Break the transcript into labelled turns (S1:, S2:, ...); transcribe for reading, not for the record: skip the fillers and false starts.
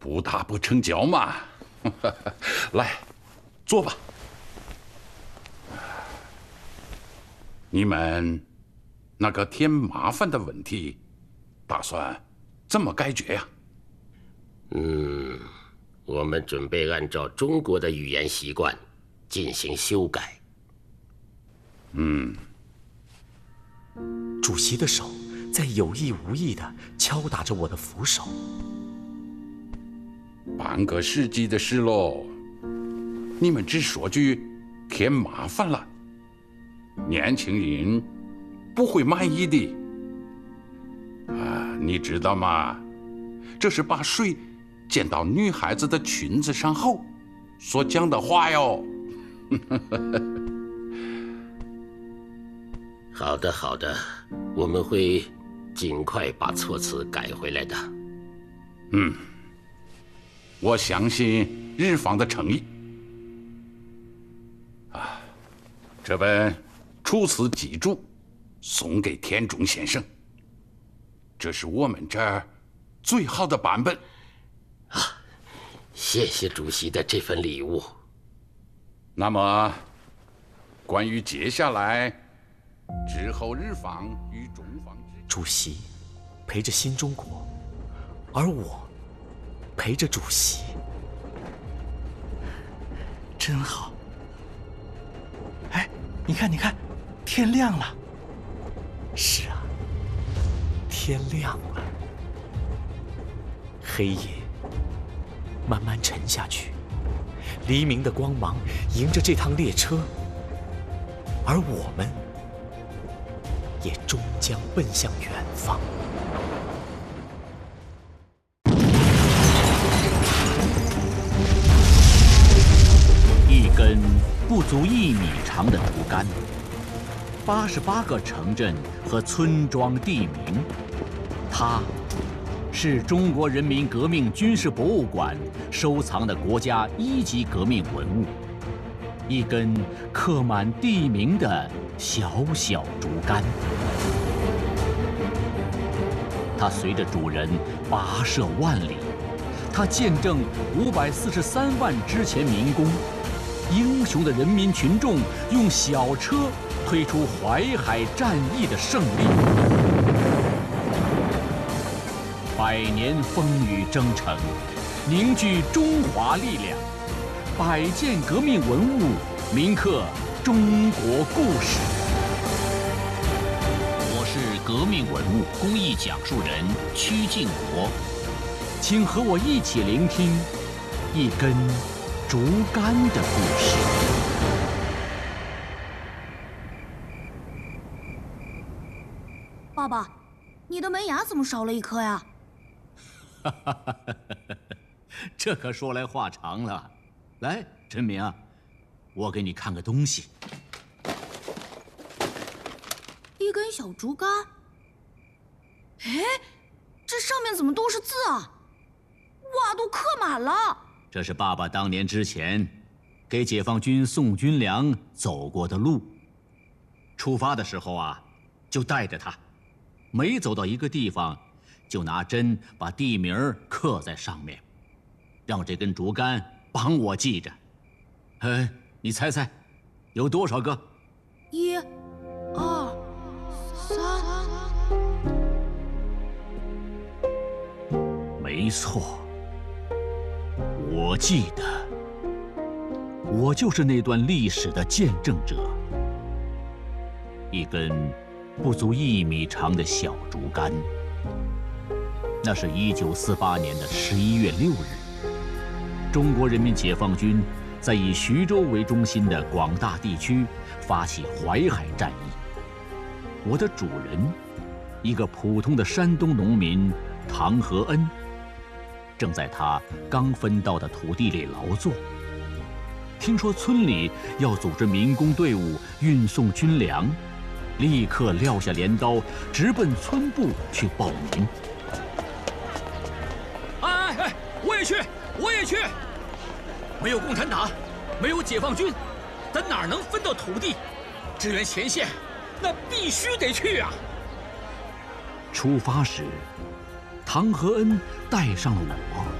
S1: 不打不成交嘛。来，坐吧。你们那个添麻烦的问题，打算怎么解决呀？
S2: 我们准备按照中国的语言习惯进行修改。
S3: 主席的手在有意无意地敲打着我的扶手。
S1: 半个世纪的事喽，你们只说句添麻烦了，年轻人不会满意的。你知道吗？这是把水溅到女孩子的裙子上后所讲的话哟。
S2: 好的，好的，我们会尽快把措辞改回来的。
S1: 我相信日方的诚意。这本《楚辞集注》送给田中先生，这是我们这儿最好的版本。
S2: 谢谢主席的这份礼物。
S1: 那么，关于接下来之后日方与中方
S3: 主席陪着新中国，而我陪着主席，真好。哎，你看，你看，天亮了。是啊，天亮了。黑夜慢慢沉下去，黎明的光芒迎着这趟列车，而我们也终将奔向远方。
S4: 一根不足1米长的竹竿，88个城镇和村庄地名，它是中国人民革命军事博物馆收藏的国家1级革命文物，一根刻满地名的小小竹竿。它随着主人跋涉万里，它见证543万之前民工英雄的人民群众用小车推出淮海战役的胜利。100年风雨征程，凝聚中华力量，100件革命文物铭刻中国故事。我是革命文物公益讲述人曲靖国，请和我一起聆听一根竹竿的故事。
S5: 爸爸，你的门牙怎么少了一颗呀？
S4: 这可说来话长了。来，陈明啊，我给你看个东西。
S5: 一根小竹竿。哎，这上面怎么都是字啊？哇，都刻满了。
S4: 这是爸爸当年之前给解放军送军粮走过的路。出发的时候啊，就带着它，每走到一个地方，就拿针把地名刻在上面，让这根竹竿帮我记着。你猜猜，有多少个
S5: ？1、2、3。
S4: 没错，我记得，我就是那段历史的见证者。一根不足1米长的小竹竿。那是1948年的11月6日，中国人民解放军在以徐州为中心的广大地区发起淮海战役。我的主人，一个普通的山东农民唐和恩，正在他刚分到的土地里劳作。听说村里要组织民工队伍运送军粮，立刻撂下镰刀，直奔村部去报名。
S6: 我也去！没有共产党，没有解放军，咱哪能分到土地？支援前线，那必须得去啊！
S4: 出发时，唐和恩带上了我。